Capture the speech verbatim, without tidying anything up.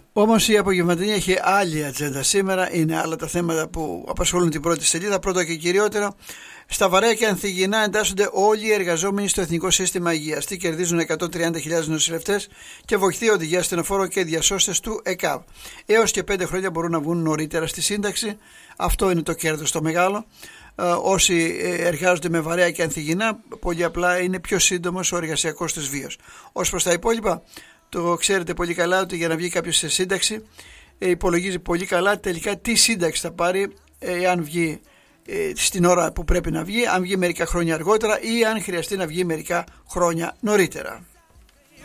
Όμως η απογευματινή έχει άλλη ατζέντα σήμερα. Είναι άλλα τα θέματα που απασχολούν την πρώτη σελίδα. Πρώτο και κυριότερο, στα βαρέα και ανθυγιεινά εντάσσονται όλοι οι εργαζόμενοι στο Εθνικό Σύστημα Υγείας. Τι κερδίζουν εκατόν τριάντα χιλιάδες νοσηλευτές και βοηθείονται για ασθενοφόρο και διασώστες του ΕΚΑΒ. Έως και πέντε χρόνια μπορούν να βγουν νωρίτερα στη σύνταξη. Αυτό είναι το κέρδος το μεγάλο. Ε, όσοι εργάζονται με βαρέα και ανθυγιεινά, πολύ απλά είναι πιο σύντομος ο εργασιακός τους βίος. Ως προς τα υπόλοιπα, το ξέρετε πολύ καλά ότι για να βγει κάποιος σε σύνταξη, ε, υπολογίζει πολύ καλά τελικά τι σύνταξη θα πάρει, ε, αν βγει ε, στην ώρα που πρέπει να βγει, αν βγει μερικά χρόνια αργότερα ή αν χρειαστεί να βγει μερικά χρόνια νωρίτερα.